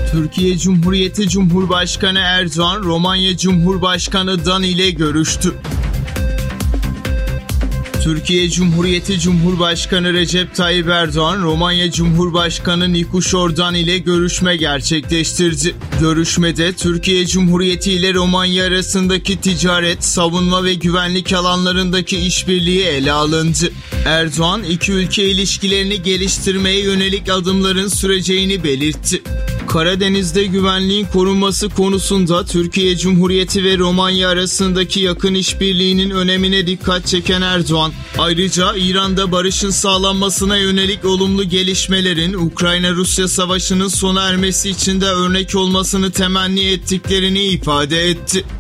Türkiye Cumhuriyeti Cumhurbaşkanı Erdoğan, Romanya Cumhurbaşkanı Dan ile görüştü. Türkiye Cumhuriyeti Cumhurbaşkanı Recep Tayyip Erdoğan, Romanya Cumhurbaşkanı Nikola Dan ile görüşme gerçekleştirdi. Görüşmede Türkiye Cumhuriyeti ile Romanya arasındaki ticaret, savunma ve güvenlik alanlarındaki işbirliği ele alındı. Erdoğan, iki ülke ilişkilerini geliştirmeye yönelik adımların süreceğini belirtti. Karadeniz'de güvenliğin korunması konusunda Türkiye Cumhuriyeti ve Romanya arasındaki yakın işbirliğinin önemine dikkat çeken Erdoğan, ayrıca İran'da barışın sağlanmasına yönelik olumlu gelişmelerin Ukrayna-Rusya savaşının sona ermesi için de örnek olmasını temenni ettiklerini ifade etti.